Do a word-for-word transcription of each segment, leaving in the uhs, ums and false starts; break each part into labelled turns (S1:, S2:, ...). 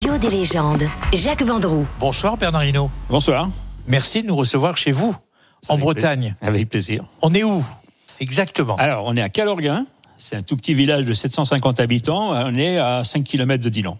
S1: Duo des légendes, Jacques Vendroux.
S2: Bonsoir Bernard Hinault.
S3: Bonsoir.
S2: Merci de nous recevoir chez vous, en
S3: Avec
S2: Bretagne.
S3: Plaisir. Avec plaisir.
S2: On est où exactement?
S3: Alors, on est à Calorguin. C'est un tout petit village de sept cent cinquante habitants. On est à cinq kilomètres de Dinan.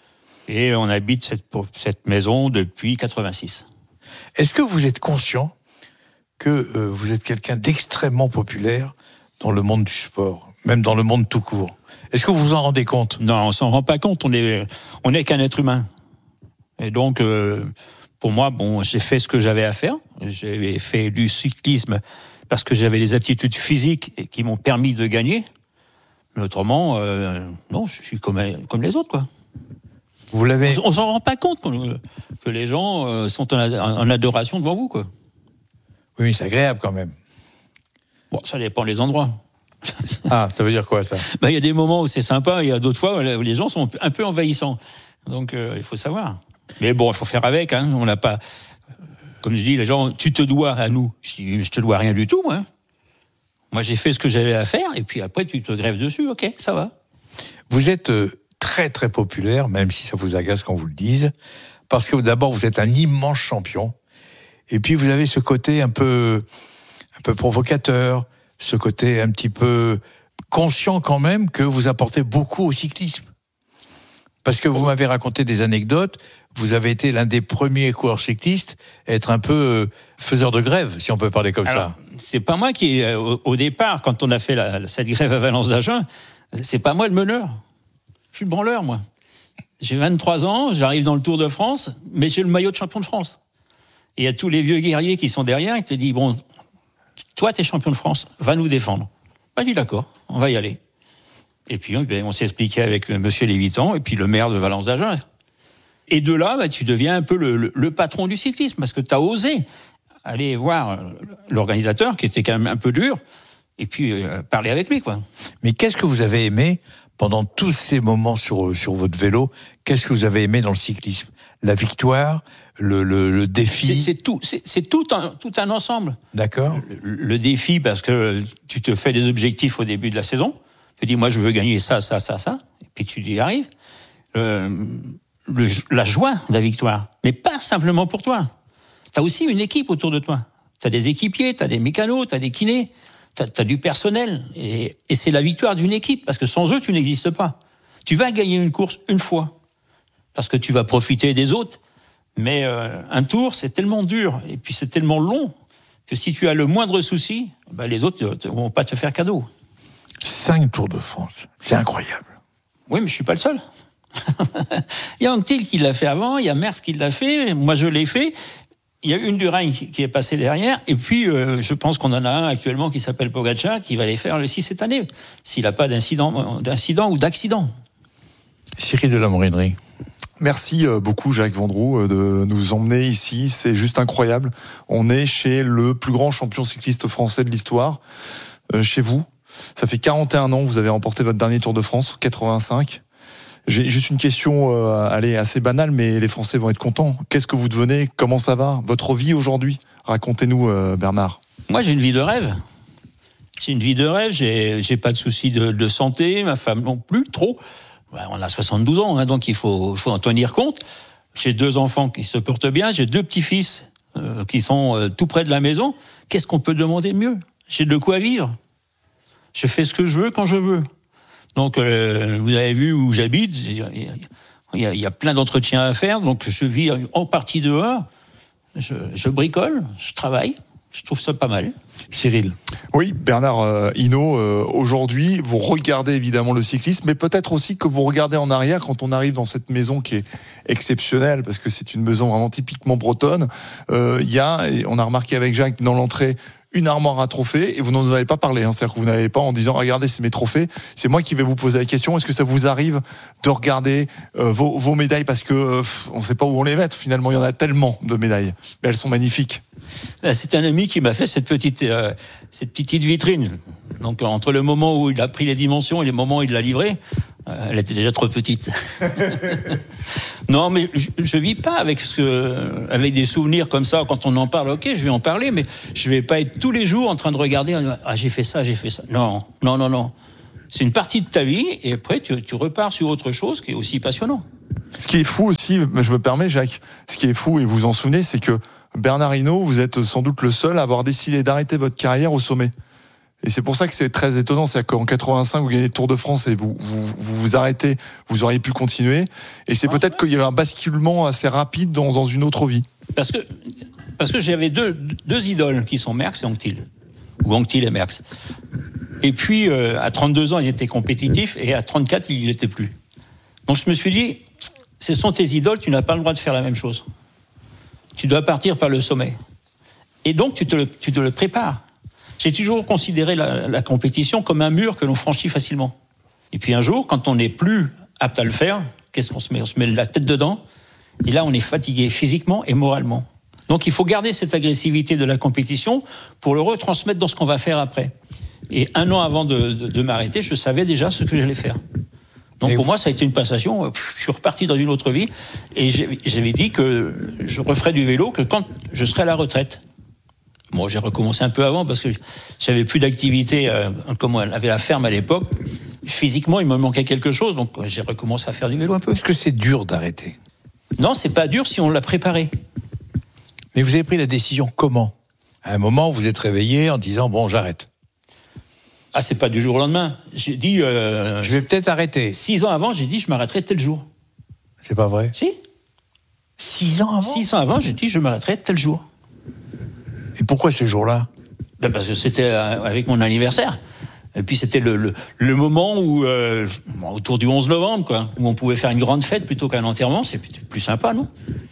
S3: Et on habite cette, cette maison depuis quatre-vingt-six.
S2: Est-ce que vous êtes conscient que euh, vous êtes quelqu'un d'extrêmement populaire dans le monde du sport, même dans le monde tout court? Est-ce que vous vous en rendez compte?
S3: Non, on s'en rend pas compte. On est, on est qu'un être humain. Et donc, euh, pour moi, bon, j'ai fait ce que j'avais à faire. J'ai fait du cyclisme parce que j'avais les aptitudes physiques qui m'ont permis de gagner. Mais autrement, euh, non, je suis comme, comme les autres, quoi.
S2: Vous l'avez...
S3: On, on s'en rend pas compte que, que les gens euh, sont en, en adoration devant vous, quoi.
S2: Oui, mais c'est agréable quand même.
S3: Bon, ça dépend des endroits.
S2: Ah, ça veut dire quoi, ça?
S3: Ben, il y a des moments où c'est sympa, il y a d'autres fois où les gens sont un peu envahissants. Donc, euh, il faut savoir. Mais bon, il faut faire avec, hein. On n'a pas... Comme je dis, les gens, tu te dois à nous. Je dis, je te dois rien du tout, moi. Moi, j'ai fait ce que j'avais à faire, et puis après, tu te grèves dessus, ok, ça va.
S2: Vous êtes euh, très très populaire, même si ça vous agace qu'on vous le dise, parce que d'abord, vous êtes un immense champion, et puis vous avez ce côté un peu, un peu provocateur, ce côté un petit peu conscient quand même que vous apportez beaucoup au cyclisme. Parce que vous m'avez raconté des anecdotes, vous avez été l'un des premiers coureurs cyclistes à être un peu euh, faiseur de grève, si on peut parler comme
S3: Alors,
S2: ça.
S3: C'est pas moi qui, euh, au, au départ, quand on a fait la, cette grève à Valence d'Agen, c'est pas moi le meneur. Je suis le branleur, moi. J'ai vingt-trois ans, j'arrive dans le Tour de France, mais j'ai le maillot de champion de France. Et il y a tous les vieux guerriers qui sont derrière, qui te disent, bon, toi, t'es champion de France, va nous défendre. Bah, je dis d'accord, on va y aller. Et puis, on s'est expliqué avec monsieur Lévitan, et puis le maire de Valence d'Agen. Et de là, bah, tu deviens un peu le, le, le patron du cyclisme, parce que tu as osé aller voir l'organisateur, qui était quand même un peu dur, et puis euh, parler avec lui, quoi.
S2: Mais qu'est-ce que vous avez aimé pendant tous ces moments sur, sur votre vélo? Qu'est-ce que vous avez aimé dans le cyclisme? La victoire, le, le, le défi?
S3: C'est, c'est tout, c'est, c'est tout, un, tout un ensemble.
S2: D'accord.
S3: Le, le défi, parce que tu te fais des objectifs au début de la saison. Tu dis, moi, je veux gagner ça, ça, ça, ça. Et puis tu y arrives. Euh, le, la joie de la victoire. Mais pas simplement pour toi. Tu as aussi une équipe autour de toi. Tu as des équipiers, tu as des mécanos, tu as des kinés, tu as du personnel. Et, et c'est la victoire d'une équipe. Parce que sans eux, tu n'existes pas. Tu vas gagner une course une fois. Parce que tu vas profiter des autres. Mais euh, un tour, c'est tellement dur. Et puis c'est tellement long que si tu as le moindre souci, ben les autres ne vont pas te faire cadeau.
S2: Cinq Tours de France, c'est incroyable.
S3: Oui, mais je suis pas le seul. Il y a Anquetil qui l'a fait avant, il y a Merckx qui l'a fait, moi je l'ai fait. Il y a une du Rhin qui est passée derrière, et puis euh, je pense qu'on en a un actuellement qui s'appelle Pogacar, qui va les faire aussi cette année, s'il n'a pas d'incident, d'incident ou d'accident.
S2: Cyril de la Morinerie.
S4: Merci beaucoup Jacques Vendroux de nous emmener ici, c'est juste incroyable. On est chez le plus grand champion cycliste français de l'histoire, euh, chez vous. Ça fait quarante et un ans, vous avez remporté votre dernier Tour de France, quatre-vingt-cinq. J'ai juste une question, euh, allez, assez banale, mais les Français vont être contents. Qu'est-ce que vous devenez? Comment ça va? Votre vie aujourd'hui? Racontez-nous, euh, Bernard.
S3: Moi, j'ai une vie de rêve. C'est une vie de rêve, j'ai, j'ai pas de soucis de, de santé, ma femme non plus, trop. Ben, on a soixante-douze ans, hein, donc il faut, faut en tenir compte. J'ai deux enfants qui se portent bien, j'ai deux petits-fils euh, qui sont euh, tout près de la maison. Qu'est-ce qu'on peut demander de mieux? J'ai de quoi vivre. Je fais ce que je veux quand je veux. Donc, euh, vous avez vu où j'habite, il y a, il y a, il y a plein d'entretiens à faire, donc je vis en partie dehors, je, je bricole, je travaille, je trouve ça pas mal.
S2: Cyril.
S4: Oui, Bernard euh, Hinault, euh, aujourd'hui, vous regardez évidemment le cyclisme, mais peut-être aussi que vous regardez en arrière quand on arrive dans cette maison qui est exceptionnelle, parce que c'est une maison vraiment typiquement bretonne. Euh, il y a, et on a remarqué avec Jacques dans l'entrée, une armoire à trophées, et vous n'en avez pas parlé, hein. C'est-à-dire que vous n'avez pas en disant regardez, c'est mes trophées. C'est moi qui vais vous poser la question, est-ce que ça vous arrive de regarder euh, vos, vos médailles, parce que euh, on ne sait pas où on les met, finalement il y en a tellement de médailles, mais elles sont magnifiques.
S3: Là, c'est un ami qui m'a fait cette petite, euh, cette petite vitrine. Donc entre le moment où il a pris les dimensions et le moment où il l'a livrée, euh, elle était déjà trop petite. Non, mais je, je vis pas avec ce, avec des souvenirs comme ça. Quand on en parle, ok, je vais en parler, mais je vais pas être tous les jours en train de regarder. Ah, j'ai fait ça, j'ai fait ça. Non, non, non, non. C'est une partie de ta vie, et après tu, tu repars sur autre chose qui est aussi passionnant.
S4: Ce qui est fou aussi, je me permets, Jacques, ce qui est fou, et vous vous en souvenez, c'est que Bernard Hinault, vous êtes sans doute le seul à avoir décidé d'arrêter votre carrière au sommet. Et c'est pour ça que c'est très étonnant, c'est-à-dire qu'en quatre-vingt-cinq, vous gagnez le Tour de France et vous vous, vous, vous arrêtez, vous auriez pu continuer. Et c'est ah, peut-être ouais. qu'il y avait un basculement assez rapide dans, dans une autre vie.
S3: Parce que, parce que j'avais deux, deux idoles qui sont Merckx et Anquetil. Ou Anquetil et Merckx. Et puis, euh, à trente-deux ans, ils étaient compétitifs et à trente-quatre, ils ne l'étaient plus. Donc je me suis dit, ce sont tes idoles, tu n'as pas le droit de faire la même chose. Tu dois partir par le sommet. Et donc, tu te le, tu te le prépares. J'ai toujours considéré la, la compétition comme un mur que l'on franchit facilement. Et puis un jour, quand on n'est plus apte à le faire, qu'est-ce qu'on se met ? On se met la tête dedans. Et là, on est fatigué physiquement et moralement. Donc, il faut garder cette agressivité de la compétition pour le retransmettre dans ce qu'on va faire après. Et un an avant de, de, de m'arrêter, je savais déjà ce que j'allais faire. Donc, et pour vous... moi, ça a été une passation. Je suis reparti dans une autre vie. Et j'avais dit que je referais du vélo que quand je serais à la retraite. Moi, j'ai recommencé un peu avant parce que j'avais plus d'activité, euh, comme on avait la ferme à l'époque. Physiquement, il me manquait quelque chose, donc j'ai recommencé à faire du vélo un peu.
S2: Est-ce que c'est dur d'arrêter ?
S3: Non, c'est pas dur si on l'a préparé.
S2: Mais vous avez pris la décision comment ? À un moment, vous êtes réveillé en disant bon, j'arrête.
S3: Ah, c'est pas du jour au lendemain. J'ai dit. Euh,
S2: je vais peut-être arrêter.
S3: Six ans avant, j'ai dit je m'arrêterai tel jour.
S2: C'est pas vrai ?
S3: Si.
S2: Six ans avant ?
S3: Six ans avant, j'ai dit je m'arrêterai tel jour.
S2: Et pourquoi ce jour-là ?
S3: Ben parce que c'était avec mon anniversaire. Et puis c'était le, le, le moment où, euh, autour du onze novembre, quoi, où on pouvait faire une grande fête plutôt qu'un enterrement. C'est plus sympa, non ?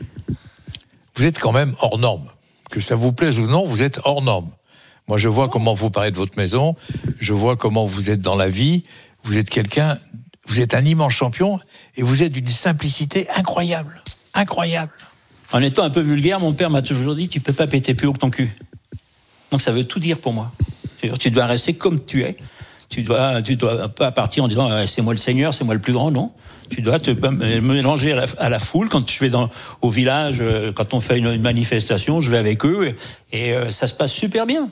S2: Vous êtes quand même hors norme. Que ça vous plaise ou non, vous êtes hors norme. Moi, je vois comment vous parlez de votre maison. Je vois comment vous êtes dans la vie. Vous êtes quelqu'un... Vous êtes un immense champion et vous êtes d'une simplicité incroyable. Incroyable.
S3: En étant un peu vulgaire, mon père m'a toujours dit « tu peux pas péter plus haut que ton cul ». Donc ça veut tout dire pour moi. C'est-à-dire, tu dois rester comme tu es. Tu dois, tu dois pas partir en disant ah, « c'est moi le Seigneur, c'est moi le plus grand ». Non, tu dois te mélanger à la, à la foule. Quand je vais dans, au village, quand on fait une, une manifestation, je vais avec eux et, et euh, ça se passe super bien.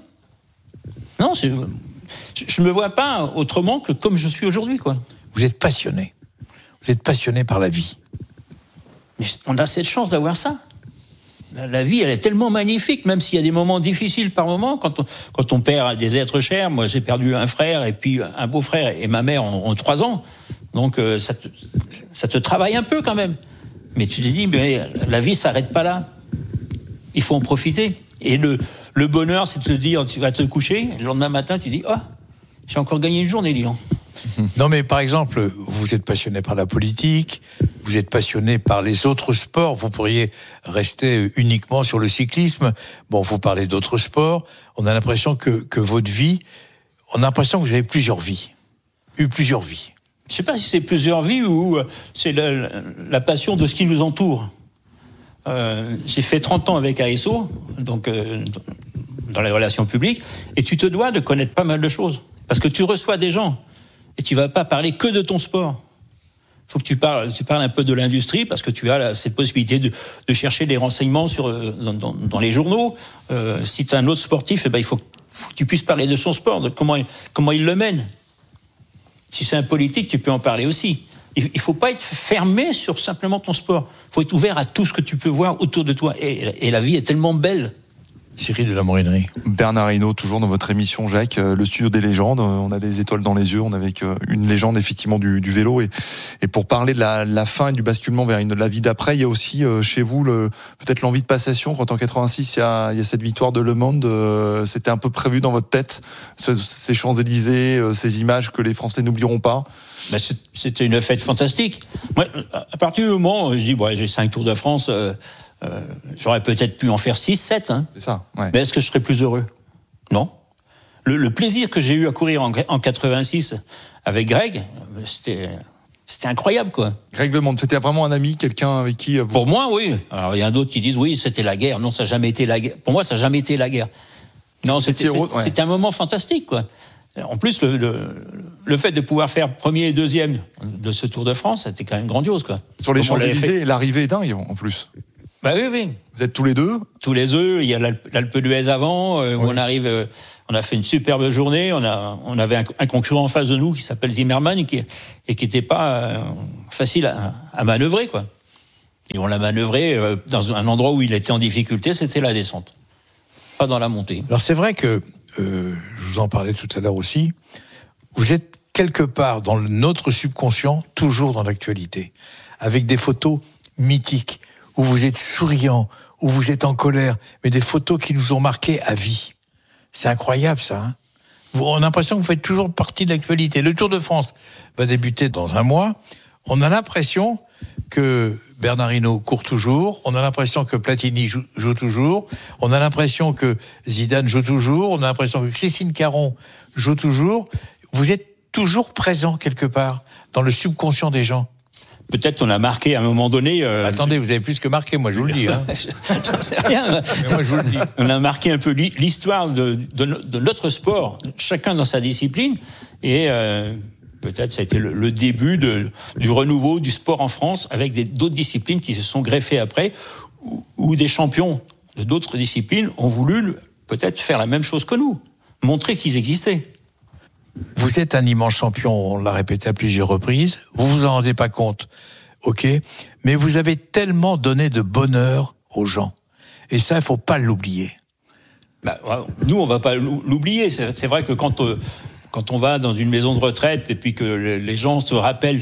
S3: Non, je ne me vois pas autrement que comme je suis aujourd'hui, quoi.
S2: Vous êtes passionné. Vous êtes passionné par la vie.
S3: Mais on a cette chance d'avoir ça. La, la vie, elle est tellement magnifique, même s'il y a des moments difficiles par moment, quand on, quand on perd des êtres chers. Moi, j'ai perdu un frère et puis un beau-frère et ma mère ont, ont trois ans. Donc, euh, ça, te, ça te travaille un peu quand même. Mais tu te dis, mais la vie s'arrête pas là. Il faut en profiter. Et le, le bonheur, c'est de te dire, tu vas te coucher, le lendemain matin, tu dis, oh, j'ai encore gagné une journée, dis donc.
S2: Non, mais par exemple, vous êtes passionné par la politique, vous êtes passionné par les autres sports, vous pourriez rester uniquement sur le cyclisme. Bon, vous parlez d'autres sports. On a l'impression que, que votre vie, on a l'impression que vous avez plusieurs vies, eu plusieurs vies.
S3: Je ne sais pas si c'est plusieurs vies ou c'est la, la passion de ce qui nous entoure. Euh, j'ai fait trente ans avec A S O, donc euh, dans les relations publiques, et tu te dois de connaître pas mal de choses. Parce que tu reçois des gens. Et tu vas pas parler que de ton sport. Il faut que tu parles, tu parles un peu de l'industrie parce que tu as là, cette possibilité de, de chercher des renseignements sur, dans, dans, dans les journaux. Euh, si tu es un autre sportif, eh ben, il faut, faut que tu puisses parler de son sport, de comment, comment il le mène. Si c'est un politique, tu peux en parler aussi. Il ne faut pas être fermé sur simplement ton sport. Il faut être ouvert à tout ce que tu peux voir autour de toi. Et, et la vie est tellement belle.
S2: Cyril de la Morinerie.
S4: Bernard Hinault, toujours dans votre émission, Jacques, le studio des légendes. On a des étoiles dans les yeux. On est avec une légende effectivement du, du vélo. Et, et pour parler de la, la fin et du basculement vers une, la vie d'après, il y a aussi euh, chez vous le, peut-être l'envie de passation. Quand en quatre-vingt-six, il y a, il y a cette victoire de Le Monde, euh, c'était un peu prévu dans votre tête, ce, ces Champs-Élysées, euh, ces images que les Français n'oublieront pas.
S3: Ben c'était une fête fantastique. Moi, à partir du moment où je dis, bon, j'ai cinq Tours de France. Euh, Euh, j'aurais peut-être pu en faire six, sept. Hein.
S4: C'est ça, ouais.
S3: Mais est-ce que je serais plus heureux ? Non. Le, le plaisir que j'ai eu à courir en, en quatre-vingt-six avec Greg, c'était, c'était incroyable, quoi.
S4: Greg Le Monde, c'était vraiment un ami, quelqu'un avec qui vous...
S3: Pour moi, oui. Alors, il y en a d'autres qui disent, oui, c'était la guerre. Non, ça n'a jamais été la guerre. Pour moi, ça n'a jamais été la guerre. Non, c'était, c'était, ouais. c'était un moment fantastique, quoi. En plus, le, le, le fait de pouvoir faire premier et deuxième de ce Tour de France, c'était quand même grandiose, quoi.
S4: Sur les Comment Champs-Élysées, l'arrivée est dingue, en plus.
S3: Bah oui, oui.
S4: Vous êtes tous les deux ?
S3: Tous les deux. Il y a l'Alpe d'Huez avant, euh, oui. où on arrive. Euh, on a fait une superbe journée. On a, on avait un, un concurrent en face de nous qui s'appelle Zimmermann, qui et qui n'était pas euh, facile à, à manœuvrer, quoi. Et on l'a manœuvré euh, dans un endroit où il était en difficulté, c'était la descente, pas dans la montée.
S2: Alors c'est vrai que, euh, je vous en parlais tout à l'heure aussi, vous êtes quelque part dans notre subconscient, toujours dans l'actualité, avec des photos mythiques, où vous êtes souriant, où vous êtes en colère, mais des photos qui nous ont marqués à vie. C'est incroyable ça, hein. On a l'impression que vous faites toujours partie de l'actualité. Le Tour de France va débuter dans un mois. On a l'impression que Bernard Hinault court toujours. On a l'impression que Platini joue, joue toujours. On a l'impression que Zidane joue toujours. On a l'impression que Christine Caron joue toujours. Vous êtes toujours présent quelque part dans le subconscient des gens.
S3: Peut-être qu'on a marqué à un moment donné... Euh...
S2: Attendez, vous avez plus que marqué, moi je vous le dis. Hein.
S3: J'en sais rien.
S2: Mais moi je vous le dis.
S3: On a marqué un peu l'histoire de, de, de notre sport, chacun dans sa discipline, et euh, peut-être ça a été le, le début de, du renouveau du sport en France, avec des, d'autres disciplines qui se sont greffées après, où, où des champions de d'autres disciplines ont voulu peut-être faire la même chose que nous, montrer qu'ils existaient.
S2: Vous êtes un immense champion, on l'a répété à plusieurs reprises, vous vous en rendez pas compte, ok, mais vous avez tellement donné de bonheur aux gens, et ça, il faut pas l'oublier.
S3: Bah, nous, on va pas l'oublier, c'est, c'est vrai que quand, euh, quand on va dans une maison de retraite, et puis que les gens se rappellent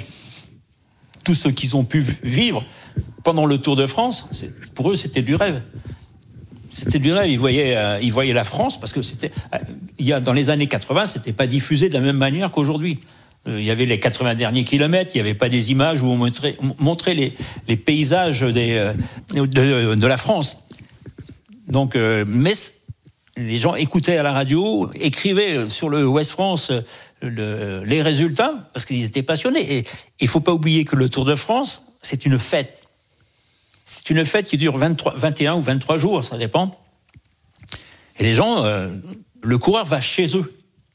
S3: tout ce qu'ils ont pu vivre pendant le Tour de France, c'est, pour eux, c'était du rêve. C'était du rêve, ils voyaient, euh, ils voyaient la France, parce que c'était, euh, il y a, dans les années quatre-vingts, c'était pas diffusé de la même manière qu'aujourd'hui. Euh, il y avait les quatre-vingts derniers kilomètres, il y avait pas des images où on montrait, on montrait les, les paysages des, euh, de, de la France. Donc, euh, mais les gens écoutaient à la radio, écrivaient sur le Ouest France le, les résultats, parce qu'ils étaient passionnés. Et il faut pas oublier que le Tour de France, c'est une fête. C'est une fête qui dure vingt-trois, vingt et un ou vingt-trois jours, ça dépend. Et les gens, euh, le coureur va chez eux.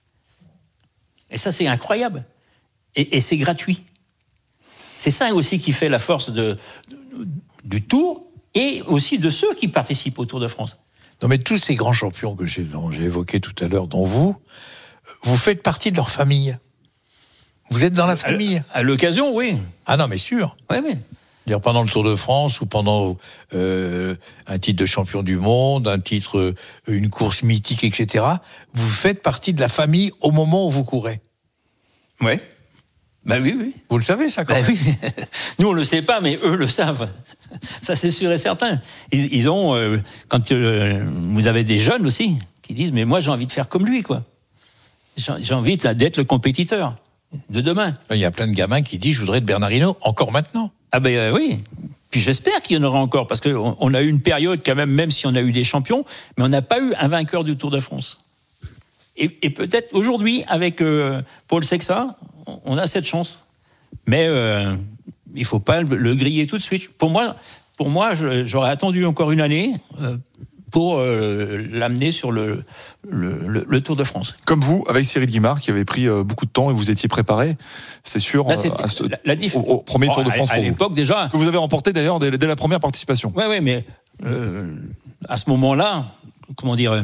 S3: Et ça, c'est incroyable. Et, et c'est gratuit. C'est ça aussi qui fait la force de, de, du Tour et aussi de ceux qui participent au Tour de France.
S2: Non, mais tous ces grands champions que j'ai, dont j'ai évoqués tout à l'heure, dont vous, vous faites partie de leur famille. Vous êtes dans la famille.
S3: À, à l'occasion, oui.
S2: Ah non, mais sûr.
S3: Oui, oui.
S2: Dire pendant le Tour de France ou pendant euh, un titre de champion du monde, un titre, euh, une course mythique, et cetera. Vous faites partie de la famille au moment où vous courez.
S3: Oui. Ben oui, oui.
S2: Vous le savez, ça, quand
S3: ben
S2: même.
S3: Oui. Nous, on le sait pas, mais eux le savent. Ça, c'est sûr et certain. Ils, ils ont, euh, quand euh, vous avez des jeunes aussi qui disent, mais moi, j'ai envie de faire comme lui, quoi. J'ai, j'ai envie d'être le compétiteur de demain.
S2: Il y a plein de gamins qui disent, je voudrais être Bernard Hinault encore maintenant.
S3: Ah ben euh, oui. Puis j'espère qu'il y en aura encore, parce qu'on on a eu une période quand même, même si on a eu des champions, mais on n'a pas eu un vainqueur du Tour de France. Et, et peut-être aujourd'hui, avec euh, Paul Sexat, on a cette chance. Mais euh, il ne faut pas le, le griller tout de suite. Pour moi, pour moi je, j'aurais attendu encore une année euh, pour euh, l'amener sur le, le, le, le Tour de France.
S4: Comme vous, avec Cyril Guimard, qui avait pris euh, beaucoup de temps et vous étiez préparé, c'est sûr,
S3: Là,
S4: euh, à ce,
S3: la, la diff...
S4: au, au premier
S3: bon,
S4: Tour de France
S3: à, à
S4: pour
S3: l'époque
S4: vous.
S3: déjà.
S4: Que vous avez remporté d'ailleurs dès, dès la première participation.
S3: Oui, oui, mais euh, à ce moment-là, comment dire, euh,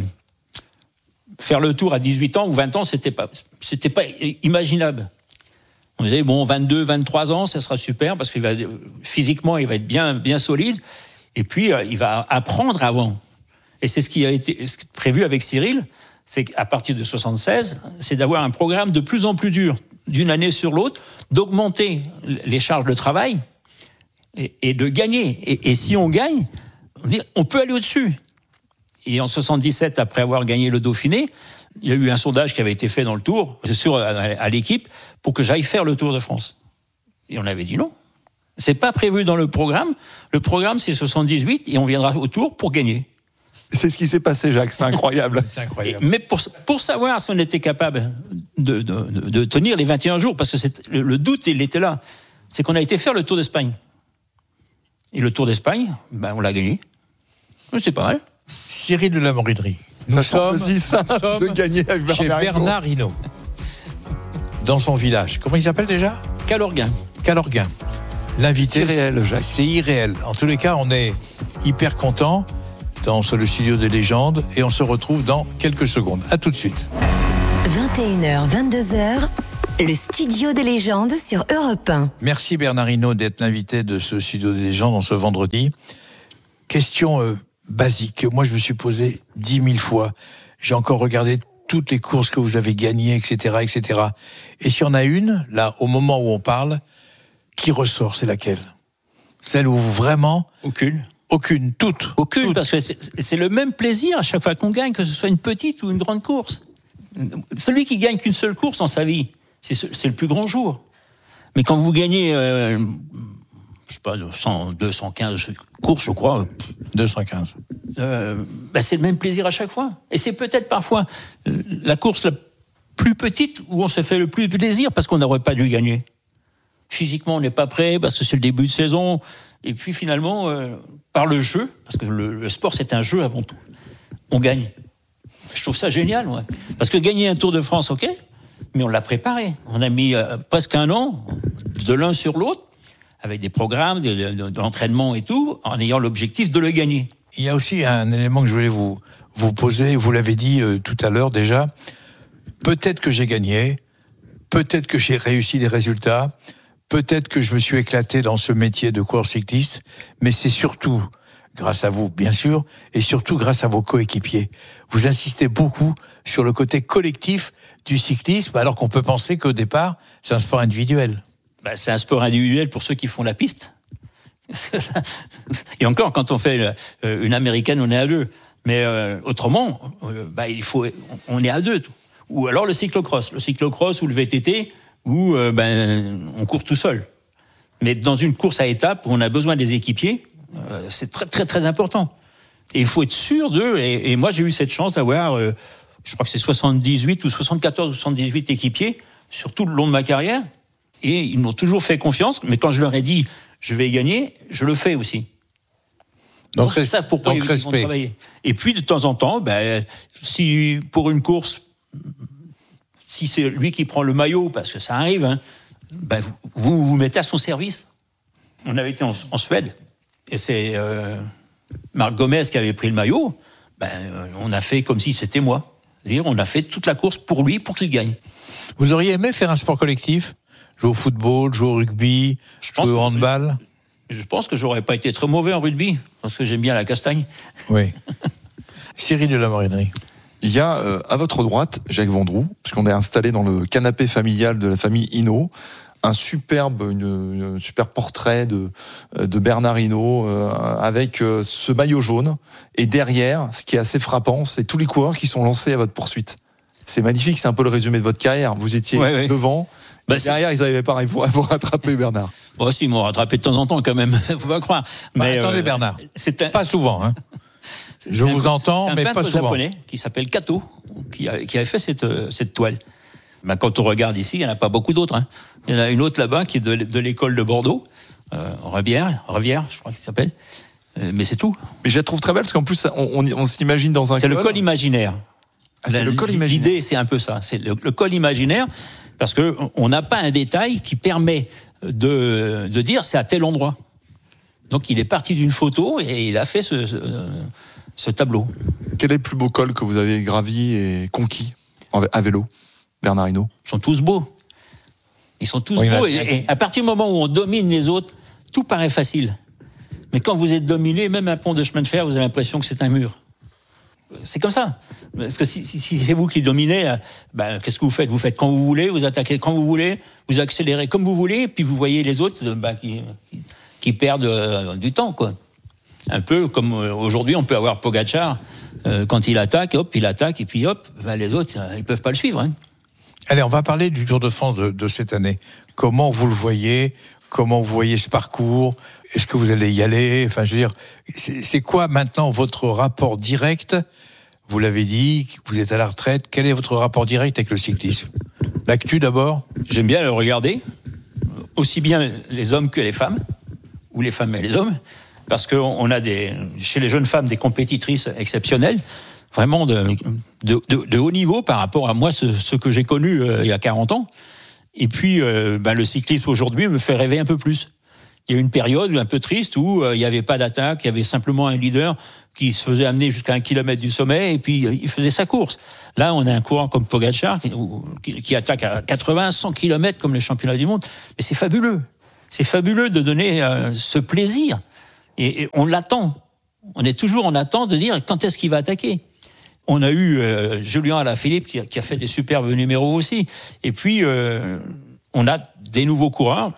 S3: faire le Tour à dix-huit ans ou vingt ans, c'était pas, c'était pas imaginable. On disait, bon, vingt-deux, vingt-trois ans, ça sera super, parce qu'il va, physiquement, il va être bien, bien solide, et puis euh, il va apprendre avant. Et c'est ce qui a été prévu avec Cyril, c'est qu'à partir de soixante-seize, c'est d'avoir un programme de plus en plus dur, d'une année sur l'autre, d'augmenter les charges de travail et, et de gagner. Et, et si on gagne, on, dit, on peut aller au-dessus. Et en soixante-dix-sept, après avoir gagné le Dauphiné, il y a eu un sondage qui avait été fait dans le Tour, sur, à, à l'équipe, pour que j'aille faire le Tour de France. Et on avait dit non. C'est pas prévu dans le programme. Le programme, c'est soixante-dix-huit, et on viendra au Tour pour gagner.
S4: C'est ce qui s'est passé, Jacques, c'est incroyable.
S2: C'est incroyable.
S3: Et, mais pour, pour savoir si on était capable de, de, de, de tenir les vingt et un jours, parce que c'est, le, le doute, il était là, c'est qu'on a été faire le Tour d'Espagne. Et le Tour d'Espagne, ben, on l'a gagné. C'est pas mal.
S2: Cyril de la Morinerie. Nous
S4: ça
S2: sommes,
S4: aussi ça,
S2: nous sommes
S4: de gagner avec Bernard
S2: chez
S4: Hinault.
S2: Bernard Hinault. Dans son village. Comment il s'appelle déjà ?
S3: Calorguin.
S2: Calorguin. L'invité,
S4: C'est irréel, Jacques.
S2: C'est irréel. En tous les cas, on est hyper content dans le studio des légendes et on se retrouve dans quelques secondes. À tout de suite.
S1: vingt et une heures, vingt-deux heures. Le studio des légendes sur Europe un.
S2: Merci Bernard Hinault d'être l'invité de ce studio des légendes en ce vendredi. Question euh, basique. Moi, je me suis posé dix mille fois. J'ai encore regardé toutes les courses que vous avez gagnées, et cetera, et cetera. Et s'il y en a une, là, au moment où on parle, qui ressort, c'est laquelle ? Celle où vraiment...
S3: Aucune.
S2: Aucune, toutes.
S3: Aucune,
S2: toutes.
S3: parce que c'est, c'est le même plaisir à chaque fois qu'on gagne, que ce soit une petite ou une grande course. Celui qui gagne qu'une seule course dans sa vie, c'est, c'est le plus grand jour. Mais quand vous gagnez, euh, je sais pas, cent, deux cent quinze courses, je crois.
S2: deux cent quinze.
S3: Euh, bah c'est le même plaisir à chaque fois. Et c'est peut-être parfois la course la plus petite où on se fait le plus plaisir parce qu'on n'aurait pas dû gagner. Physiquement, on n'est pas prêt parce que c'est le début de saison. Et puis finalement, euh, par le jeu, parce que le, le sport c'est un jeu avant tout, on gagne. Je trouve ça génial, ouais. Parce que gagner un Tour de France, ok, mais on l'a préparé. On a mis euh, presque un an de l'un sur l'autre, avec des programmes, de, de, de l'entraînement et tout, en ayant l'objectif de le gagner.
S2: Il y a aussi un élément que je voulais vous, vous poser, vous l'avez dit euh, tout à l'heure déjà, peut-être que j'ai gagné, peut-être que j'ai réussi des résultats, peut-être que je me suis éclaté dans ce métier de coureur cycliste, mais c'est surtout grâce à vous, bien sûr, et surtout grâce à vos coéquipiers. Vous insistez beaucoup sur le côté collectif du cyclisme, alors qu'on peut penser qu'au départ, c'est un sport individuel.
S3: Bah, c'est un sport individuel pour ceux qui font la piste. Et encore, quand on fait une américaine, on est à deux. Mais euh, autrement, euh, bah, il faut, on est à deux. Ou alors le cyclocross, le cyclocross ou le V T T, où euh, ben, on court tout seul. Mais dans une course à étapes où on a besoin des équipiers, euh, c'est très très très important. Et il faut être sûr d'eux. Et, et moi, j'ai eu cette chance d'avoir, euh, je crois que c'est soixante-dix-huit ou soixante-quatorze ou soixante-dix-huit équipiers sur tout le long de ma carrière. Et ils m'ont toujours fait confiance. Mais quand je leur ai dit, je vais gagner, je le fais aussi.
S2: Donc,
S3: donc ils savent pourquoi
S2: donc
S3: ils
S2: respect.
S3: vont travailler. Et puis, de temps en temps, ben, si pour une course, si c'est lui qui prend le maillot, parce que ça arrive, hein, ben vous, vous vous mettez à son service. On avait été en, en Suède, et c'est euh, Marc Gomez qui avait pris le maillot. Ben, on a fait comme si c'était moi. C'est-à-dire, on a fait toute la course pour lui, pour qu'il gagne.
S2: Vous auriez aimé faire un sport collectif ? Jouer au football, jouer au rugby,
S3: Je pense
S2: jouer au
S3: que
S2: handball ?
S3: je, je pense que j'aurais pas été très mauvais en rugby, parce que j'aime bien la castagne.
S2: Oui. Cyril de la Morinerie.
S4: Il y a euh, à votre droite, Jacques Vendroux, puisqu'on est installé dans le canapé familial de la famille Hinault, un superbe, une, une super portrait de, de Bernard Hinault euh, avec euh, ce maillot jaune. Et derrière, ce qui est assez frappant, c'est tous les coureurs qui sont lancés à votre poursuite. C'est magnifique, c'est un peu le résumé de votre carrière. Vous étiez
S3: ouais, ouais.
S4: devant.
S3: Bah,
S4: derrière, ils n'arrivaient pas à vous, à vous rattraper, Bernard.
S3: Bon, si, ils m'ont rattrapé de temps en temps quand même, faut pas croire.
S2: Bah,
S3: Mais
S2: attendez,
S3: euh,
S2: Bernard,
S3: c'est un,
S2: pas souvent. Hein.
S3: c'est
S2: Je
S3: un-
S2: vous entends,
S3: c'est un
S2: mais
S3: peintre
S2: pas souvent.
S3: japonais qui s'appelle Kato, qui, a, qui avait fait cette, euh, cette toile. Ben, quand on regarde ici, il n'y en a pas beaucoup d'autres. Hein. Il y en a une autre là-bas qui est de, de l'école de Bordeaux, euh, Revière, Revière, je crois qu'il s'appelle. Euh, mais c'est tout.
S4: Mais je la trouve très belle parce qu'en plus, on, on, on s'imagine dans un
S3: C'est
S4: col.
S3: le col imaginaire.
S4: Ah, c'est
S3: La-
S4: le col imaginaire.
S3: L'idée, c'est un peu ça. C'est le, le col imaginaire, parce que on n'a pas un détail qui permet de, de dire c'est à tel endroit. Donc il est parti d'une photo et il a fait ce, ce, ce tableau.
S4: Quel est le plus beau col que vous avez gravi et conquis en- à vélo, Bernard Hinault?
S3: Ils sont tous beaux. Ils sont tous
S2: Oui,
S3: beaux.
S2: il a-
S3: Et, et à partir du moment où on domine les autres, tout paraît facile. Mais quand vous êtes dominé, même un pont de chemin de fer, vous avez l'impression que c'est un mur. C'est comme ça. Parce que si, si, si c'est vous qui dominez, euh, ben, qu'est-ce que vous faites? Vous faites quand vous voulez, vous attaquez quand vous voulez, vous accélérez comme vous voulez, puis vous voyez les autres euh, ben, qui, qui, qui perdent euh, du temps, quoi. Un peu comme euh, aujourd'hui, on peut avoir Pogacar, euh, quand il attaque, hop, il attaque, et puis hop, ben, les autres, euh, ils peuvent pas le suivre. Hein.
S2: Allez, on va parler du Tour de France de, de cette année. Comment vous le voyez ? Comment vous voyez ce parcours ? Est-ce que vous allez y aller ? Enfin, je veux dire, c'est, c'est quoi maintenant votre rapport direct ? Vous l'avez dit, vous êtes à la retraite. Quel est votre rapport direct avec le cyclisme ? L'actu d'abord ?
S3: J'aime bien le regarder, aussi bien les hommes que les femmes, ou les femmes et les hommes, parce qu'on a des, chez les jeunes femmes des compétitrices exceptionnelles, vraiment de, de, de, de haut niveau par rapport à moi, ce, ce que j'ai connu euh, il y a quarante ans. Et puis, euh, ben, le cyclisme aujourd'hui me fait rêver un peu plus. Il y a eu une période un peu triste où euh, il n'y avait pas d'attaque, il y avait simplement un leader qui se faisait amener jusqu'à un kilomètre du sommet et puis euh, il faisait sa course. Là, on a un coureur comme Pogačar qui, qui, qui attaque à quatre-vingts, cent kilomètres comme les championnats du monde. Mais c'est fabuleux. C'est fabuleux de donner euh, ce plaisir. Et, et on l'attend. On est toujours en attente de dire quand est-ce qu'il va attaquer. On a eu euh, Julien Alaphilippe qui a, qui a fait des superbes numéros aussi. Et puis, euh, on a des nouveaux coureurs.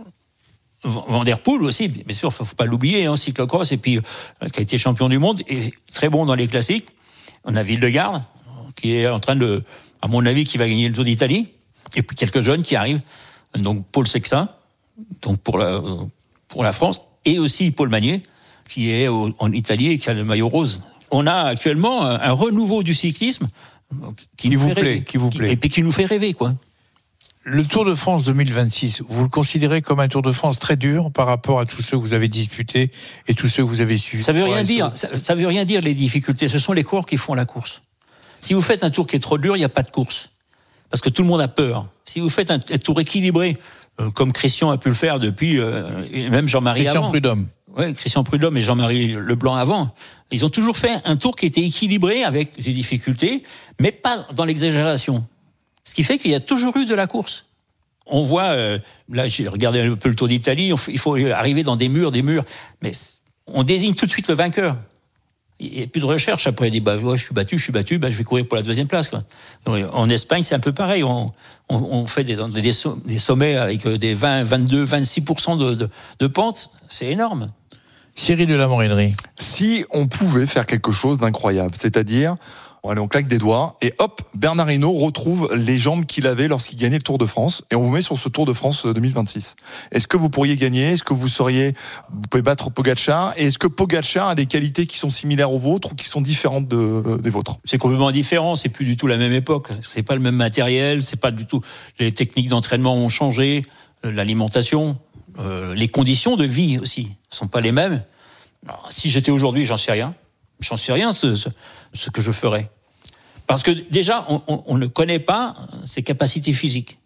S3: Van der Poel aussi, bien sûr, faut pas l'oublier, hein, cyclocross, et puis euh, qui a été champion du monde et très bon dans les classiques. On a Vingegaard qui est en train de, à mon avis, qui va gagner le Tour d'Italie, et puis quelques jeunes qui arrivent. Donc Paul Sexin, donc pour la pour la France, et aussi Paul Magnier qui est au, en Italie et qui a le maillot rose. On a actuellement un, un renouveau du cyclisme qui,
S2: qui
S3: nous
S2: vous
S3: fait
S2: plaît,
S3: rêver,
S2: qui vous plaît,
S3: et puis qui nous fait rêver, quoi.
S2: Le Tour de France deux mille vingt-six, vous le considérez comme un Tour de France très dur par rapport à tous ceux que vous avez disputés et tous ceux que vous avez suivis?
S3: Ça veut rien dire. Ça, ça veut rien dire, les difficultés. Ce sont les coureurs qui font la course. Si vous faites un tour qui est trop dur, il n'y a pas de course. Parce que tout le monde a peur. Si vous faites un, un tour équilibré, euh, comme Christian a pu le faire depuis, euh, et même Jean-Marie
S2: Christian
S3: avant.
S2: Prudhomme.
S3: Ouais, Christian Prudhomme et Jean-Marie Leblanc avant. Ils ont toujours fait un tour qui était équilibré avec des difficultés, mais pas dans l'exagération. Ce qui fait qu'il y a toujours eu de la course. On voit, euh, là j'ai regardé un peu le Tour d'Italie, on, il faut arriver dans des murs, des murs, mais on désigne tout de suite le vainqueur. Il n'y a plus de recherche après, on dit bah ouais, je suis battu, je suis battu, bah je vais courir pour la deuxième place, quoi. Donc, en Espagne c'est un peu pareil, on, on, on fait des, des, des sommets avec des vingt, vingt-deux, vingt-six pour cent de, de, de pente, c'est énorme.
S2: Cyril de la Morinerie.
S4: Si on pouvait faire quelque chose d'incroyable, c'est-à-dire allez, on claque des doigts et hop, Bernard Hinault retrouve les jambes qu'il avait lorsqu'il gagnait le Tour de France et on vous met sur ce Tour de France deux mille vingt-six. Est-ce que vous pourriez gagner? Est-ce que vous seriez, vous pouvez battre Pogačar? Et est-ce que Pogačar a des qualités qui sont similaires aux vôtres ou qui sont différentes de, des vôtres?
S3: C'est complètement différent, c'est plus du tout la même époque, c'est pas le même matériel, c'est pas du tout, les techniques d'entraînement ont changé, l'alimentation, euh, les conditions de vie aussi sont pas les mêmes. Alors, si j'étais aujourd'hui, j'en sais rien. J'en sais rien ce, ce, ce que je ferais. Parce que déjà, on, on, on ne connaît pas ses capacités physiques.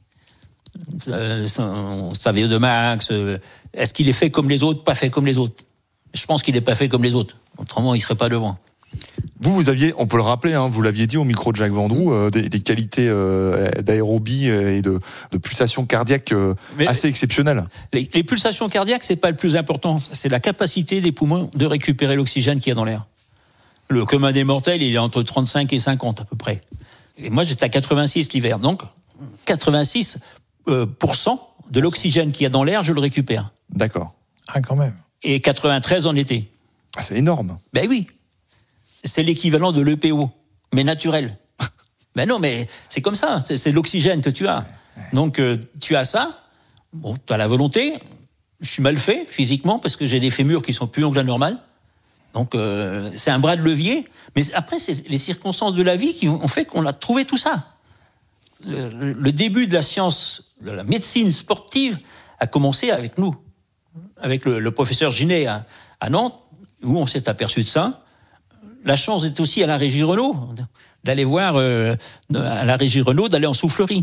S3: Euh, sa V O deux max, euh, est-ce qu'il est fait comme les autres, pas fait comme les autres? Je pense qu'il n'est pas fait comme les autres. Autrement, il ne serait pas devant.
S4: Vous, vous aviez, on peut le rappeler, hein, vous l'aviez dit au micro de Jacques Vendroux, euh, des, des qualités euh, d'aérobie et de, de pulsation cardiaque euh, assez exceptionnelles.
S3: Les, les pulsations cardiaques, c'est pas le plus important. C'est la capacité des poumons de récupérer l'oxygène qu'il y a dans l'air. Le commun des mortels, il est entre trente-cinq et cinquante à peu près. Et moi, j'étais à quatre-vingt-six l'hiver. Donc, quatre-vingt-six pour cent de l'oxygène qu'il y a dans l'air, je le récupère.
S4: D'accord.
S2: Ah, quand même.
S3: Et quatre-vingt-treize en été.
S4: Ah, c'est énorme.
S3: Ben oui. C'est l'équivalent de l'E P O, mais naturel. Ben non, mais c'est comme ça. C'est, c'est l'oxygène que tu as. Donc, euh, tu as ça. Bon, tu as la volonté. Je suis mal fait physiquement parce que j'ai des fémurs qui sont plus longs que la normale. Donc, euh, c'est un bras de levier. Mais après, c'est les circonstances de la vie qui ont fait qu'on a trouvé tout ça. Le, le, le début de la science, de la médecine sportive, a commencé avec nous, avec le, le professeur Ginet à, à Nantes, où on s'est aperçu de ça. La chance est aussi à la Régie Renault, d'aller voir euh, à la Régie Renault, d'aller en soufflerie.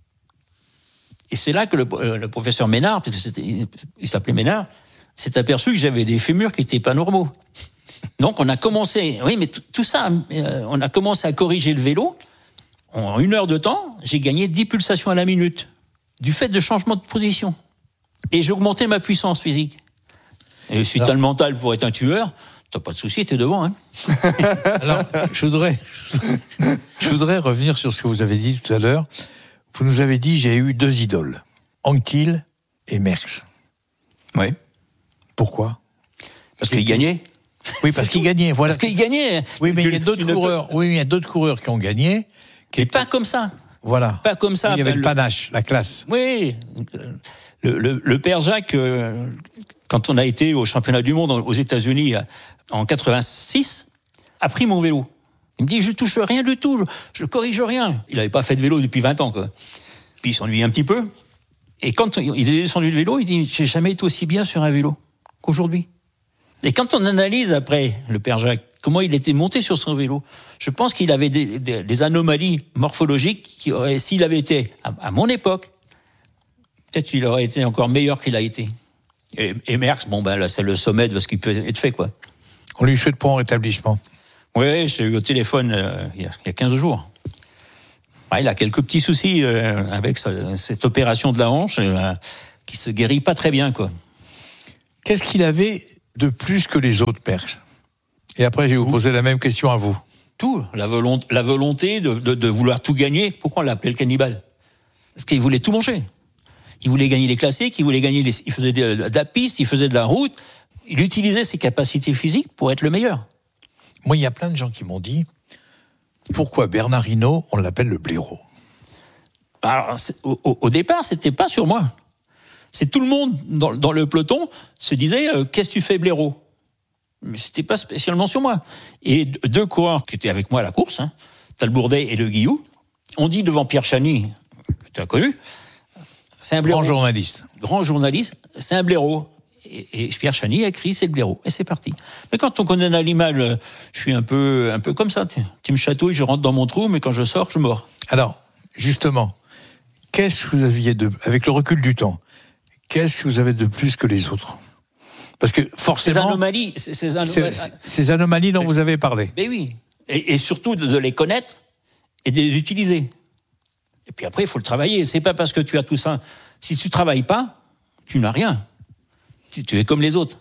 S3: Et c'est là que le, euh, le professeur Ménard, parce que c'était, il s'appelait Ménard, s'est aperçu que j'avais des fémurs qui n'étaient pas normaux. Donc on a commencé, oui, mais t- tout ça, euh, on a commencé à corriger le vélo. En une heure de temps, j'ai gagné dix pulsations à la minute, du fait de changement de position. Et j'ai augmenté ma puissance physique. Et si t'as le mental pour être un tueur, t'as pas de souci, t'es devant. Hein.
S2: Alors, je voudrais, je voudrais revenir sur ce que vous avez dit tout à l'heure. Vous nous avez dit, j'ai eu deux idoles, Anquetil et Merckx.
S3: Oui.
S2: Pourquoi?
S3: Parce qu'il gagnait.
S2: Oui, parce qu'il gagnait. Voilà.
S3: Parce qu'il gagnait.
S2: Oui, mais
S3: tu,
S2: il y a d'autres coureurs. Peux... Oui, mais il y a d'autres coureurs qui ont gagné.
S3: Qui et pas comme ça.
S2: Voilà.
S3: Pas comme ça.
S2: Il y avait
S3: le
S2: panache, la classe.
S3: Oui. Le, le, le père Jacques, euh, quand on a été au championnat du monde aux États-Unis en quatre-vingt-six, a pris mon vélo. Il me dit, je touche rien du tout, je, je corrige rien. Il n'avait pas fait de vélo depuis vingt ans, quoi. Puis il s'ennuyait un petit peu. Et quand il est descendu de vélo, il dit, j'ai jamais été aussi bien sur un vélo qu'aujourd'hui. Et quand on analyse après le père Jacques, comment il était monté sur son vélo, je pense qu'il avait des, des, des anomalies morphologiques qui auraient, s'il avait été à, à mon époque, peut-être qu'il aurait été encore meilleur qu'il a été. Et, et Merckx, bon, ben là, c'est le sommet de ce qui peut être fait, quoi.
S2: On lui souhaite prompt rétablissement.
S3: Oui, j'ai eu au téléphone euh, il, y a, il y a quinze jours. Ah, il a quelques petits soucis euh, avec sa, cette opération de la hanche euh, qui se guérit pas très bien, quoi.
S2: Qu'est-ce qu'il avait de plus que les autres, Merckx? Et après, je vais vous poser la même question à vous.
S3: Tout, la volonté, la volonté de, de, de vouloir tout gagner. Pourquoi on l'appelait le cannibale? Parce qu'il voulait tout manger. Il voulait gagner les classiques, il voulait gagner les, il faisait de, de la piste, il faisait de la route. Il utilisait ses capacités physiques pour être le meilleur.
S2: Moi, il y a plein de gens qui m'ont dit pourquoi Bernard Hinault, on l'appelle le blaireau.
S3: Alors, au, au, au départ, c'était pas sur moi. C'est tout le monde dans, dans le peloton se disait euh, qu'est-ce que tu fais, blaireau? Mais c'était pas spécialement sur moi. Et deux coureurs qui étaient avec moi à la course, hein, Talbourdet et Le Guillou, ont dit devant Pierre Chany, que tu as connu, c'est un blaireau.
S2: Grand journaliste.
S3: Grand journaliste, c'est un blaireau. Et, et Pierre Chany a écrit c'est le blaireau. Et c'est parti. Mais quand on connaît un animal, je suis un peu, un peu comme ça. Tu me chatouilles, je rentre dans mon trou, mais quand je sors, je mords.
S2: Alors, justement, qu'est-ce que vous aviez de, avec le recul du temps, qu'est-ce que vous avez de plus que les autres? Parce que forcément,
S3: ces anomalies, ces, ces anomalies,
S2: ces, ces anomalies dont vous avez parlé.
S3: Mais oui, et, et surtout de, de les connaître et de les utiliser. Et puis après, il faut le travailler. C'est pas parce que tu as tout ça. Si tu travailles pas, tu n'as rien. Tu, tu es comme les autres.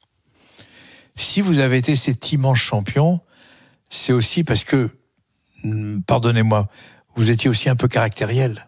S2: Si vous avez été cet immense champion, c'est aussi parce que, pardonnez-moi, vous étiez aussi un peu caractériel.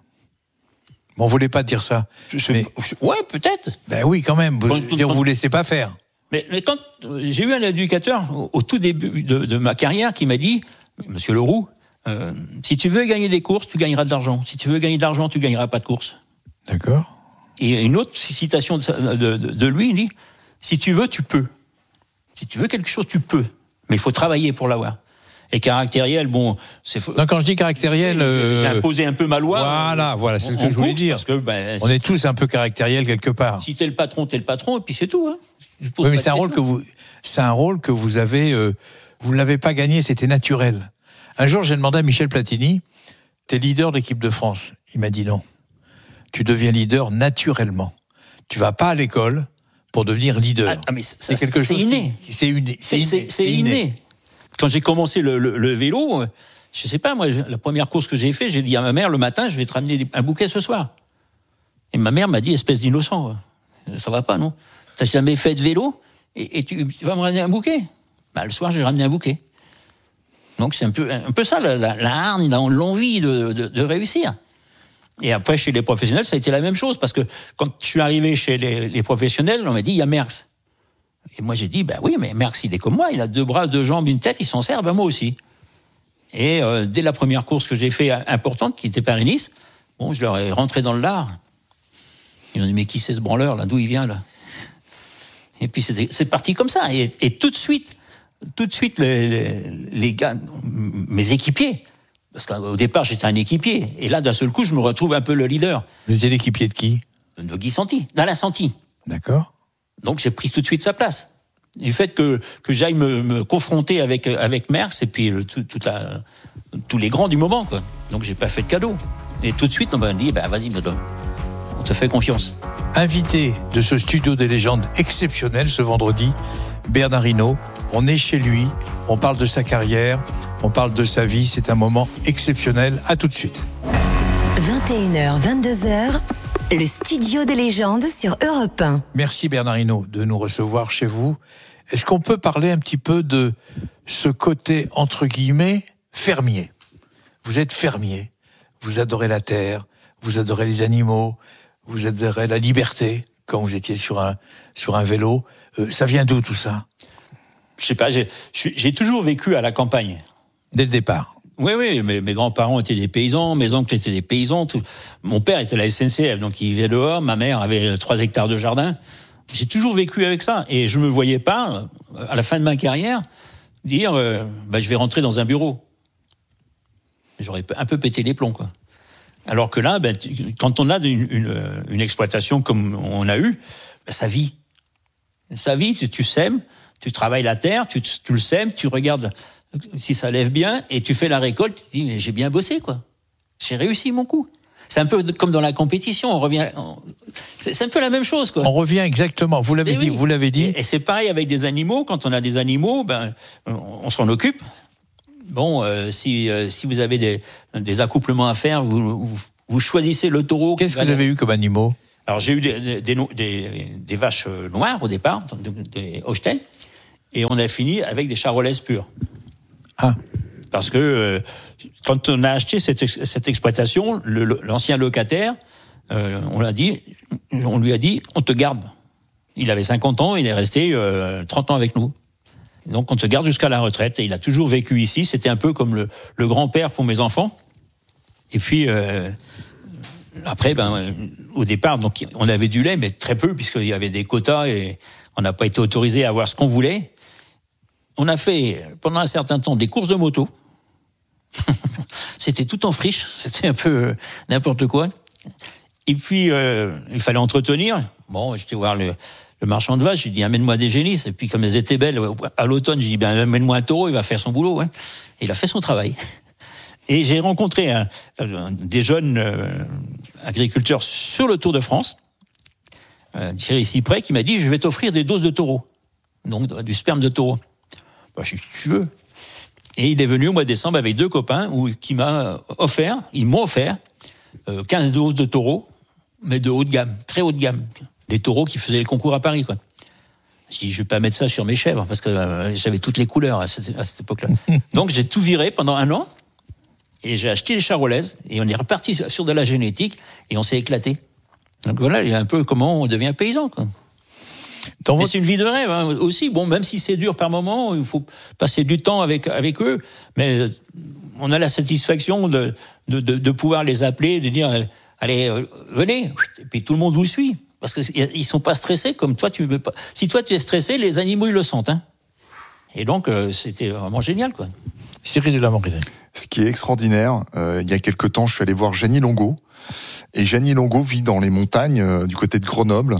S2: On ne voulait pas dire ça.
S3: Je, mais, je, ouais, peut-être.
S2: Ben oui, quand même. Vous,
S3: quand,
S2: on ne vous laissait pas faire.
S3: Mais, mais quand j'ai eu un éducateur au, au tout début de, de ma carrière qui m'a dit, Monsieur Leroux, euh, si tu veux gagner des courses, tu gagneras de l'argent. Si tu veux gagner de l'argent, tu gagneras pas de courses.
S2: D'accord.
S3: Et une autre citation de, de, de lui, il dit, si tu veux, tu peux. Si tu veux quelque chose, tu peux. Mais il faut travailler pour l'avoir. Et caractériel, bon, c'est.
S2: Non, quand je dis caractériel, euh...
S3: j'ai imposé un peu ma loi.
S2: Voilà, voilà, c'est ce que je voulais dire.
S3: Parce que, ben,
S2: on est tous un peu caractériels quelque part.
S3: Si t'es le patron, t'es le patron, et puis c'est tout. Hein.
S2: Oui, mais c'est un rôle que vous, c'est un rôle que vous avez, euh, vous ne l'avez pas gagné, c'était naturel. Un jour, j'ai demandé à Michel Platini, t'es leader de l'équipe de France. Il m'a dit non. Tu deviens leader naturellement. Tu vas pas à l'école pour devenir leader.
S3: Ah, mais ça,
S2: c'est quelque
S3: c'est
S2: chose.
S3: Inné.
S2: Qui, c'est inné.
S3: C'est, c'est, c'est, c'est inné. inné. Quand j'ai commencé le, le, le vélo, je sais pas, moi, la première course que j'ai fait, j'ai dit à ma mère le matin, je vais te ramener un bouquet ce soir. Et ma mère m'a dit, espèce d'innocent, ça va pas, non? T'as jamais fait de vélo et, et tu, tu vas me ramener un bouquet? Bah, le soir, j'ai ramené un bouquet. Donc c'est un peu, un peu ça, la, la, la hargne, l'envie de, de, de réussir. Et après, chez les professionnels, ça a été la même chose, parce que quand je suis arrivé chez les, les professionnels, on m'a dit, il y a Merckx. Et moi, j'ai dit, ben oui, mais Merckx, il est comme moi, il a deux bras, deux jambes, une tête, il s'en sert, ben moi aussi. Et euh, dès la première course que j'ai fait importante, qui était Paris-Nice, bon, je leur ai rentré dans le lard. Ils m'ont dit, mais qui c'est ce branleur, là, d'où il vient, là? Et puis, c'était, c'est parti comme ça. Et, et tout de suite, tout de suite, les, les, les gars, mes équipiers, parce qu'au départ, j'étais un équipier, et là, d'un seul coup, je me retrouve un peu le leader.
S2: Vous étiez l'équipier de qui?
S3: De Guy Santi, d'Alain Santi.
S2: D'accord.
S3: Donc j'ai pris tout de suite sa place. Du fait que, que j'aille me, me confronter avec, avec Merckx et puis le, tout, toute la, tous les grands du moment, quoi. Donc j'ai pas fait de cadeau. Et tout de suite, on m'a dit, bah, vas-y, on te fait confiance.
S2: Invité de ce studio des légendes exceptionnel ce vendredi, Bernard Hinault. On est chez lui, on parle de sa carrière, on parle de sa vie. C'est un moment exceptionnel. À tout de suite.
S1: vingt et une heures, vingt-deux heures. Le studio des légendes sur Europe un.
S2: Merci Bernard Hinault de nous recevoir chez vous. Est-ce qu'on peut parler un petit peu de ce côté, entre guillemets, fermier? Vous êtes fermier, vous adorez la terre, vous adorez les animaux, vous adorez la liberté quand vous étiez sur un, sur un vélo. Euh, ça vient d'où tout ça?
S3: Je sais pas, j'ai, j'ai toujours vécu à la campagne.
S2: Dès le départ?
S3: Oui, oui, mes, mes grands-parents étaient des paysans, mes oncles étaient des paysans. Tout. Mon père était à la S N C F, donc il vivait dehors. Ma mère avait trois hectares de jardin. J'ai toujours vécu avec ça. Et je me voyais pas, à la fin de ma carrière, dire euh, bah, je vais rentrer dans un bureau. J'aurais un peu pété les plombs, quoi. Alors que là, ben, tu, quand on a une, une, une exploitation comme on a eu, ben, ça vit. Ça vit, tu, tu sèmes, tu travailles la terre, tu, tu le sèmes, tu regardes si ça lève bien, et tu fais la récolte, tu te dis, mais j'ai bien bossé, quoi. J'ai réussi mon coup. C'est un peu comme dans la compétition. On revient. On, c'est, c'est un peu la même chose, quoi.
S2: On revient exactement. Vous l'avez
S3: Et
S2: dit.
S3: oui.
S2: Vous l'avez dit.
S3: Et, et c'est pareil avec des animaux. Quand on a des animaux, ben, on, on s'en occupe. Bon, euh, si euh, si vous avez des des accouplements à faire, vous vous, vous choisissez le taureau.
S2: Qu'est-ce que vous avez eu comme animaux?
S3: Alors j'ai eu des des, des, des vaches noires au départ, des Holstein, et on a fini avec des charolaises pures.
S2: Ah.
S3: Parce que euh, quand on a acheté cette, cette exploitation, le, l'ancien locataire, euh, on l'a dit, on lui a dit, on te garde. Il avait cinquante ans, il est resté euh, trente ans avec nous. Donc on te garde jusqu'à la retraite. Et il a toujours vécu ici. C'était un peu comme le, le grand-père pour mes enfants. Et puis euh, après, ben, euh, au départ, donc on avait du lait, mais très peu puisqu'il y avait des quotas et on n'a pas été autorisé à avoir ce qu'on voulait. On a fait pendant un certain temps des courses de moto. C'était tout en friche, c'était un peu euh, n'importe quoi. Et puis euh, il fallait entretenir. Bon, j'étais voir le, le marchand de vaches, j'ai dit amène-moi des génisses. Et puis comme elles étaient belles, à l'automne, j'ai dit ben amène-moi un taureau, il va faire son boulot. Hein. Et il a fait son travail. Et j'ai rencontré un, un, des jeunes euh, agriculteurs sur le Tour de France, euh, Thierry Cyprès, qui m'a dit je vais t'offrir des doses de taureau, donc du sperme de taureau. Ben, je suis tu veux. Et il est venu au mois de décembre avec deux copains où, qui m'a offert, ils m'ont offert euh, quinze doses de taureaux, mais de haut de gamme, très haut de gamme. Des taureaux qui faisaient les concours à Paris, quoi. Je dis, je vais pas mettre ça sur mes chèvres parce que euh, j'avais toutes les couleurs à cette, à cette époque-là. Donc j'ai tout viré pendant un an et j'ai acheté les charolaises et on est reparti sur de la génétique et on s'est éclaté. Donc voilà, il y a un peu comment on devient paysan, quoi. Dans Mais votre... c'est une vie de rêve hein, aussi. Bon, même si c'est dur par moment, il faut passer du temps avec avec eux. Mais on a la satisfaction de de de, de pouvoir les appeler, de dire allez euh, venez. Et puis tout le monde vous suit parce que ils sont pas stressés comme toi. Tu veux pas. Si toi tu es stressé, les animaux ils le sentent. Hein. Et donc euh, c'était vraiment génial, quoi.
S2: Cyril de la Morandière.
S4: Ce qui est extraordinaire, euh, il y a quelque temps, je suis allé voir Jeannie Longo. Et Jeannie Longo vit dans les montagnes euh, du côté de Grenoble.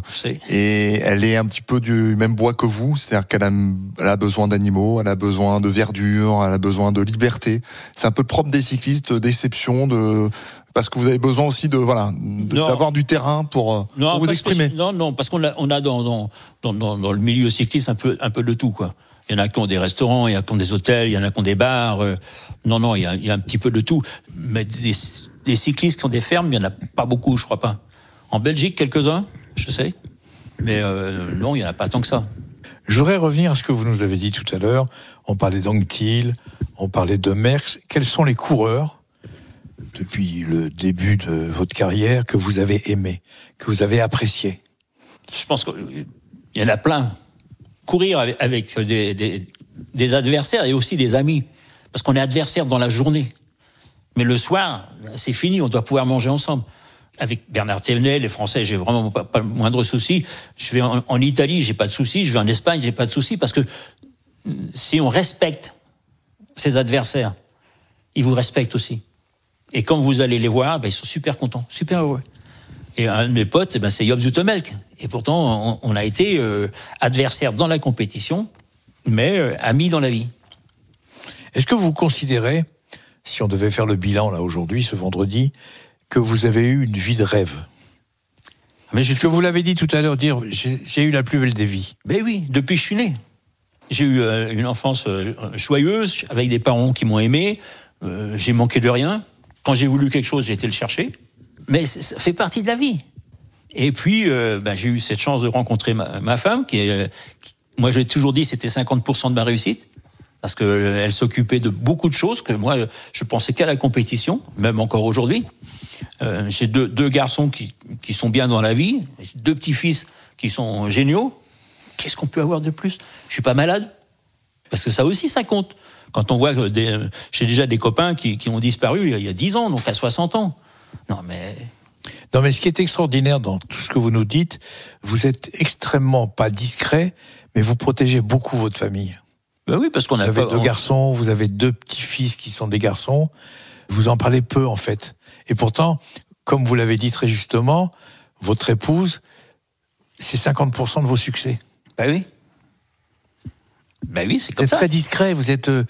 S4: Et elle est un petit peu du même bois que vous. C'est-à-dire qu'elle a, elle a besoin d'animaux, elle a besoin de verdure, elle a besoin de liberté. C'est un peu le propre des cyclistes, d'exception, de... parce que vous avez besoin aussi de, voilà, de, d'avoir du terrain pour,
S3: non,
S4: pour vous exprimer.
S3: Que, non, non, parce qu'on a, on a dans, dans, dans, dans le milieu cycliste un peu, un peu de tout, quoi. Il y en a qui ont des restaurants, il y en a qui ont des hôtels, il y en a qui ont des bars. Euh, non, non, il y, a, il y a un petit peu de tout. Mais des, des cyclistes qui ont des fermes, il n'y en a pas beaucoup, je crois pas. En Belgique, quelques-uns, je sais. Mais euh, non, il n'y en a pas tant que ça.
S2: Je voudrais revenir à ce que vous nous avez dit tout à l'heure. On parlait d'Anquetil, on parlait de Merckx. Quels sont les coureurs, depuis le début de votre carrière, que vous avez aimés, que vous avez appréciés?
S3: Je pense qu'il y en a plein. Courir avec, avec des, des, des adversaires et aussi des amis. Parce qu'on est adversaires dans la journée. Mais le soir, c'est fini, on doit pouvoir manger ensemble. Avec Bernard Thévenet, les Français, j'ai vraiment pas, pas le moindre souci. Je vais en, en Italie, j'ai pas de souci. Je vais en Espagne, j'ai pas de souci. Parce que si on respecte ses adversaires, ils vous respectent aussi. Et quand vous allez les voir, ben, ils sont super contents, super heureux. Et un de mes potes, ben, c'est Job Zoetemelk. Et pourtant, on, on a été euh, adversaires dans la compétition, mais euh, amis dans la vie.
S2: Est-ce que vous considérez, si on devait faire le bilan là aujourd'hui, ce vendredi, que vous avez eu une vie de rêve? Mais ce que vous l'avez dit tout à l'heure, dire j'ai, j'ai eu la plus belle des vies.
S3: Ben oui, depuis que je suis né. J'ai eu euh, une enfance euh, joyeuse, avec des parents qui m'ont aimé. Euh, j'ai manqué de rien. Quand j'ai voulu quelque chose, j'ai été le chercher. Mais ça fait partie de la vie. Et puis, euh, ben, j'ai eu cette chance de rencontrer ma, ma femme, qui est, qui, moi, j'ai toujours dit, c'était cinquante pour cent de ma réussite, parce que euh, elle s'occupait de beaucoup de choses que moi, je pensais qu'à la compétition, même encore aujourd'hui. Euh, j'ai deux, deux garçons qui, qui sont bien dans la vie, deux petits-fils qui sont géniaux. Qu'est-ce qu'on peut avoir de plus? Je suis pas malade, parce que ça aussi, ça compte. Quand on voit que des, j'ai déjà des copains qui, qui ont disparu il y a dix ans, donc à soixante ans. Non, mais...
S2: Non, mais ce qui est extraordinaire dans tout ce que vous nous dites, vous êtes extrêmement pas discret, mais vous protégez beaucoup votre famille.
S3: Ben oui, parce qu'on a
S2: vous avez
S3: pas,
S2: deux
S3: on...
S2: garçons, vous avez deux petits-fils qui sont des garçons. Vous en parlez peu, en fait. Et pourtant, comme vous l'avez dit très justement, votre épouse, c'est cinquante pour cent de vos succès.
S3: Ben oui. Ben oui, c'est comme
S2: vous
S3: ça.
S2: Vous êtes très discret, vous êtes... Euh,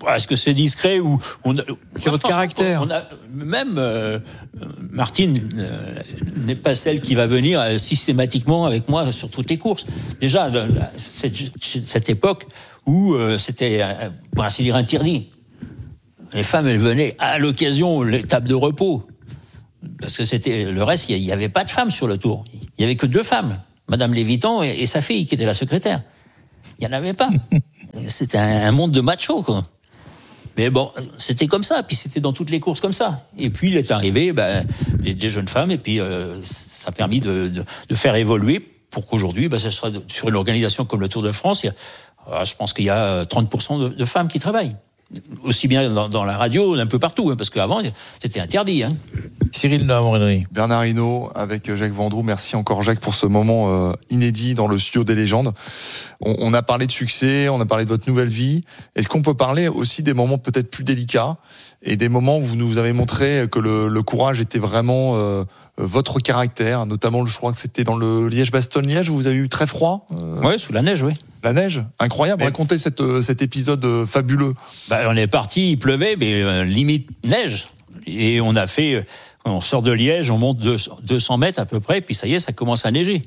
S3: Est-ce que c'est discret ou on a,
S2: c'est votre caractère.
S3: On a, même euh, Martine euh, n'est pas celle qui va venir euh, systématiquement avec moi sur toutes les courses. Déjà, de, de, cette, cette époque où euh, c'était, euh, pour ainsi dire, interdit. Les femmes, elles venaient à l'occasion, l'étape de repos. Parce que c'était le reste, il n'y avait pas de femmes sur le Tour. Il n'y avait que deux femmes, Madame Lévitan et, et sa fille, qui était la secrétaire. Il n'y en avait pas. C'était un, un monde de machos, quoi. Mais bon, c'était comme ça, puis c'était dans toutes les courses comme ça. Et puis il est arrivé ben, des, des jeunes femmes, et puis euh, ça a permis de, de, de faire évoluer pour qu'aujourd'hui, ben, ça soit sur une organisation comme le Tour de France, il y a, je pense qu'il y a trente pour cent de, de femmes qui travaillent. Aussi bien dans, dans la radio, un peu partout, hein, parce qu'avant, c'était interdit. Hein.
S2: Cyril de la Morennerie.
S4: Bernard Hinault avec Jacques Vendroux. Merci encore, Jacques, pour ce moment euh, inédit dans le studio des légendes. On, on a parlé de succès, on a parlé de votre nouvelle vie. Est-ce qu'on peut parler aussi des moments peut-être plus délicats et des moments où vous nous avez montré que le, le courage était vraiment euh, votre caractère, notamment, je crois que c'était dans le Liège-Bastogne-Liège où vous avez eu très froid euh...
S3: Oui, sous la neige, oui.
S4: La neige, incroyable.
S3: Mais...
S4: Racontez cette, cet épisode fabuleux.
S3: Bah, on est parti, il pleuvait, mais euh, limite neige. Et on a fait, on sort de Liège, on monte deux cents mètres à peu près, puis ça y est, ça commence à neiger.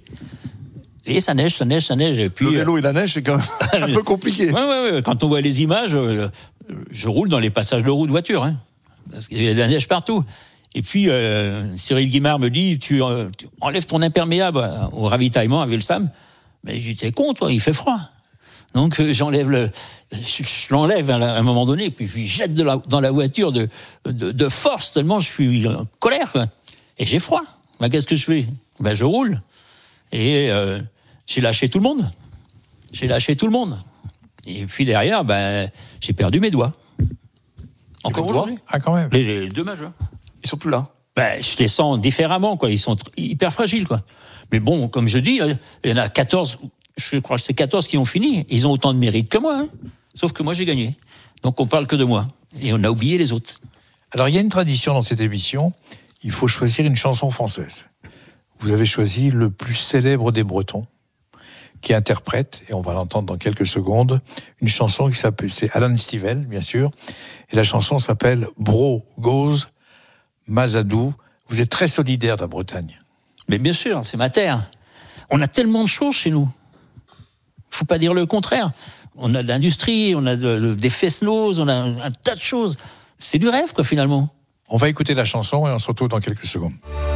S3: Et ça neige, ça neige, ça neige. Et puis,
S4: le vélo et la neige, c'est quand même un peu compliqué.
S3: Oui, oui, oui. Quand on voit les images, euh, je roule dans les passages de roue de voiture, hein, parce qu'il y a de la neige partout. Et puis, euh, Cyril Guimard me dit, tu, euh, tu enlèves ton imperméable au ravitaillement à Velsam. Mais j'étais con, toi, il fait froid. Donc euh, j'enlève le, je, je l'enlève à, la, à un moment donné, puis je lui jette de la, dans la voiture de, de, de force, tellement je suis en colère, quoi. Et j'ai froid. Ben, qu'est-ce que je fais? Ben, je roule. Et euh, j'ai lâché tout le monde. J'ai lâché tout le monde. Et puis derrière, ben, j'ai perdu mes doigts. Encore aujourd'hui.
S2: Ah, quand même.
S3: Les, les deux majeurs.
S4: Ils sont plus là.
S3: Ben, je les sens différemment, quoi. Ils sont hyper fragiles, quoi. Mais bon, comme je dis, il y en a quatorze, je crois que c'est quatorze qui ont fini. Ils ont autant de mérite que moi, hein. Sauf que moi, j'ai gagné. Donc, on parle que de moi. Et on a oublié les autres.
S2: Alors, il y a une tradition dans cette émission. Il faut choisir une chanson française. Vous avez choisi le plus célèbre des Bretons, qui interprète, et on va l'entendre dans quelques secondes, une chanson qui s'appelle, c'est Alan Stivell, bien sûr. Et la chanson s'appelle Bro Goes Mazadou. Vous êtes très solidaire de la Bretagne.
S3: Mais bien sûr, c'est ma terre. On a tellement de choses chez nous. Il faut pas dire le contraire. On a de l'industrie, on a de, de, des fest-noz, on a un tas de choses. C'est du rêve, quoi, finalement.
S2: On va écouter la chanson et on se retrouve dans quelques secondes.